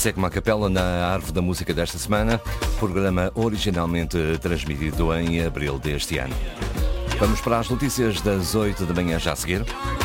Secma Capela na Árvore da Música desta semana, programa originalmente transmitido em abril deste ano. Vamos para as notícias das 8 da manhã já a seguir.